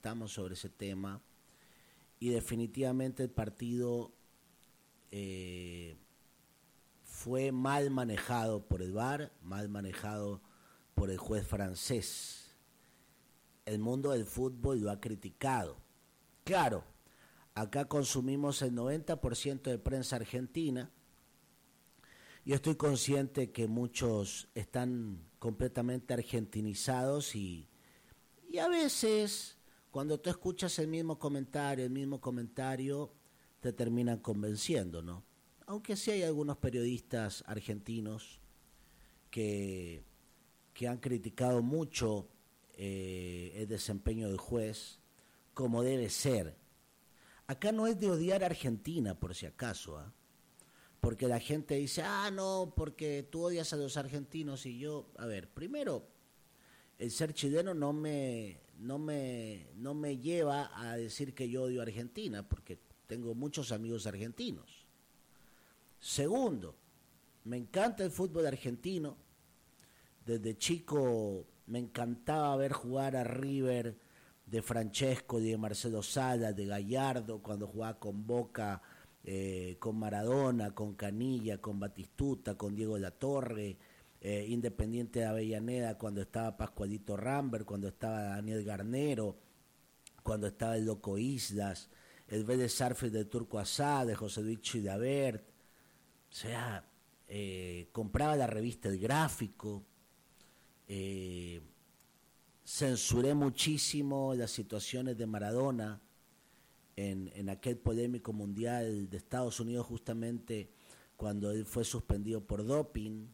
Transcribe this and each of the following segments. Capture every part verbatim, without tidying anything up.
comentamos sobre ese tema y definitivamente el partido eh, fue mal manejado por el V A R, mal manejado por el juez francés. El mundo del fútbol lo ha criticado. Claro, acá consumimos el noventa por ciento de prensa argentina. Yo estoy consciente que muchos están completamente argentinizados y, y a veces cuando tú escuchas el mismo comentario, el mismo comentario, te terminan convenciendo, ¿no? Aunque sí hay algunos periodistas argentinos que, que han criticado mucho eh, el desempeño del juez, como debe ser. Acá no es de odiar a Argentina, por si acaso, ¿eh? Porque la gente dice, ah, no, porque tú odias a los argentinos y yo, a ver, primero, el ser chileno no me, no me, no me lleva a decir que yo odio a Argentina, porque tengo muchos amigos argentinos. Segundo, me encanta el fútbol argentino. Desde chico me encantaba ver jugar a River de Francesco, de Marcelo Sala, de Gallardo, cuando jugaba con Boca, eh, con Maradona, con Canilla, con Batistuta, con Diego Latorre, eh, Independiente de Avellaneda, cuando estaba Pascualito Rambert, cuando estaba Daniel Garnero, cuando estaba el Loco Islas, el Vélez Sarsfield de Turco Asá, de José Luis Chilavert. O sea, eh, compraba la revista El Gráfico, eh, censuré muchísimo las situaciones de Maradona en, en aquel polémico mundial de Estados Unidos, justamente cuando él fue suspendido por doping,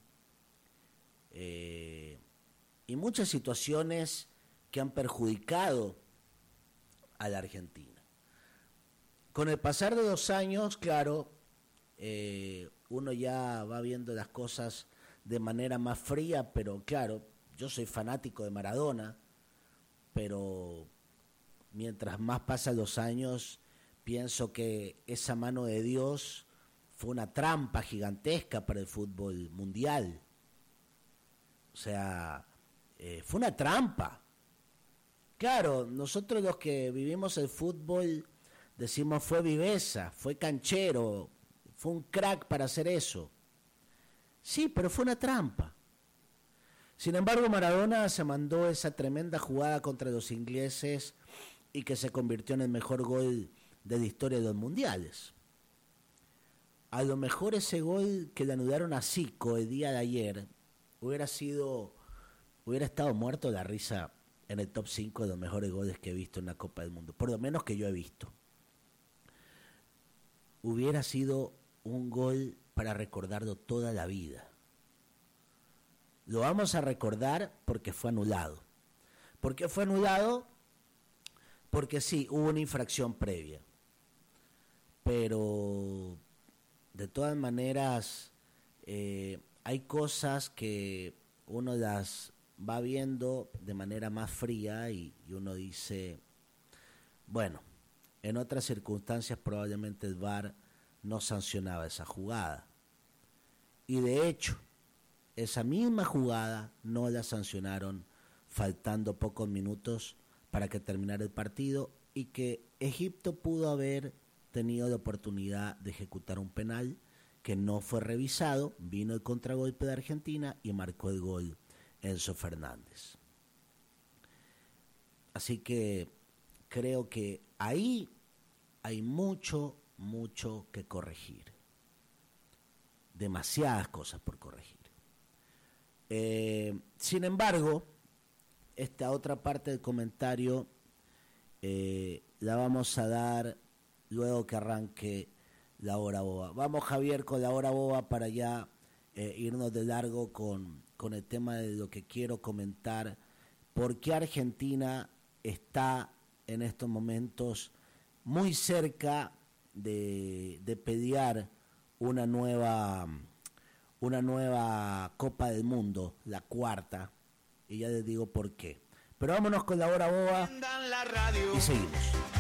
eh, y muchas situaciones que han perjudicado a la Argentina. Con el pasar de los años, claro, eh, uno ya va viendo las cosas de manera más fría, pero claro, yo soy fanático de Maradona, pero mientras más pasan los años, pienso que esa mano de Dios fue una trampa gigantesca para el fútbol mundial. O sea, eh, fue una trampa. Claro, nosotros los que vivimos el fútbol decimos fue viveza, fue canchero, fue un crack para hacer eso. Sí, pero fue una trampa. Sin embargo, Maradona se mandó esa tremenda jugada contra los ingleses y que se convirtió en el mejor gol de la historia de los mundiales. A lo mejor ese gol que le anularon a Zico el día de ayer hubiera sido, hubiera estado muerto la risa en el top cinco de los mejores goles que he visto en la Copa del Mundo, por lo menos que yo he visto. Hubiera sido un gol para recordarlo toda la vida. Lo vamos a recordar porque fue anulado. ¿Por qué fue anulado? Porque sí, hubo una infracción previa. Pero de todas maneras eh, hay cosas que uno las va viendo de manera más fría y, y uno dice, bueno, en otras circunstancias probablemente el V A R no sancionaba esa jugada. Y de hecho, esa misma jugada no la sancionaron faltando pocos minutos para que terminara el partido y que Egipto pudo haber tenido la oportunidad de ejecutar un penal que no fue revisado, vino el contragolpe de Argentina y marcó el gol Enzo Fernández. Así que creo que ahí hay mucho, mucho que corregir. Demasiadas cosas por corregir. Eh, sin embargo, esta otra parte del comentario eh, la vamos a dar luego que arranque la hora boba. Vamos, Javier, con la hora boba para ya eh, irnos de largo con, con el tema de lo que quiero comentar. ¿Por qué Argentina está en estos momentos muy cerca de, de pelear una nueva... una nueva Copa del Mundo, la cuarta, y ya les digo por qué? Pero vámonos con la hora boba y seguimos.